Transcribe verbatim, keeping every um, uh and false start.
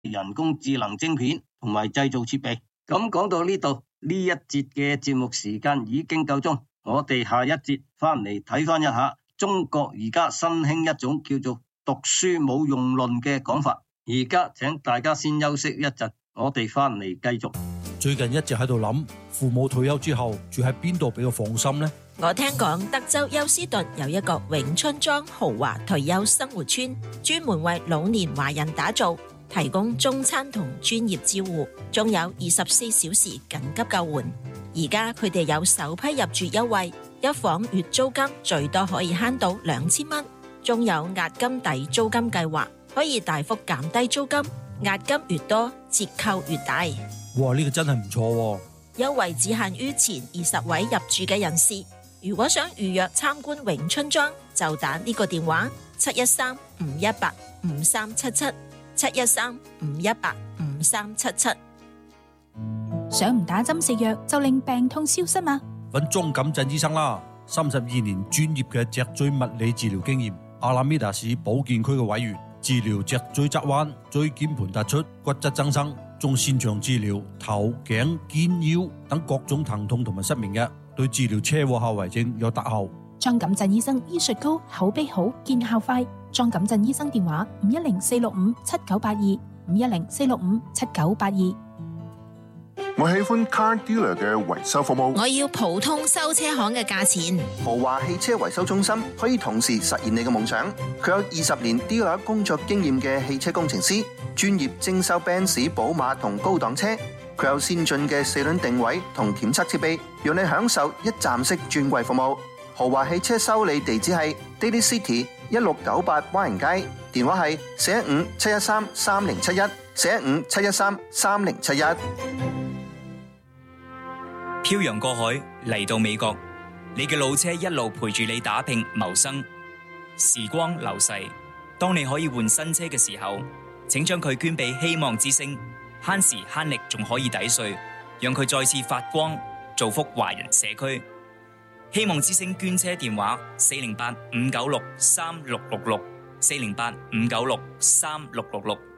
人工智能晶片同埋製造設備。咁講到呢度，呢一節嘅節目時間已經夠鐘，我哋下一節翻嚟睇翻一下中國而家新興一種叫做讀書冇用論嘅講法。而家請大家先休息一陣，我哋翻嚟繼續。 最近一直喺度諗，父母退休之後住喺邊度比較放心呢？ 我聽講德州休斯頓有一個永春莊豪華退休生活村，專門為老年華人打造，提供中餐同專業照護，仲有二十四小時緊急救援。而家佢哋有首批入住優惠，一房月租金最多可以慳到兩千蚊，仲有押金抵租金計劃，可以大幅減低租金，押金越多折扣越大。 哇，呢個真係唔錯。 優惠只限於前二十位入住嘅人士。如果想預約參觀永春莊，就打呢個電話七一三五一八五三七七七一三五一八五三七七。 想唔打針食藥就令病痛消失嗎？ 揾莊錦鎮醫生啦，三十二年專業嘅脊椎物理治療經驗，阿拉米達市保健區嘅委員，治療脊椎側彎、椎間盤突出、骨質增生，仲擅長治療頭頸肩腰等各種疼痛同埋失眠嘅，對治療車禍後遺症有特效。 莊錦鎮醫生醫術高，口碑好，見效快。莊錦鎮醫生電話五一零四六五七九八二五一零四六五七九八二。 我喜歡 Car Dealer 嘅維修服務。 我要普通修車行嘅價錢。 豪華汽車維修中心可以同時實現你嘅夢想。佢有二十年 dealer 工作經驗嘅汽車工程師，專業徵收 Benz、寶馬同高檔車。佢有先進嘅四輪定位同檢測設備，讓你享受一站式專櫃服務。豪華汽車修理地址係 Daily City 一六九八灣人街，電話係四一五七一三三零七一四一五七一三三零七一。 漂洋過海嚟到美國，你嘅老車一路陪住你打拼謀生。時光流逝，當你可以換新車嘅時候，請將佢捐俾希望之星，慳時慳力仲可以抵稅，讓佢再次發光，造福華人社區。希望之星捐車電話：四零八五九六三六六六，四零八五九六三六六六。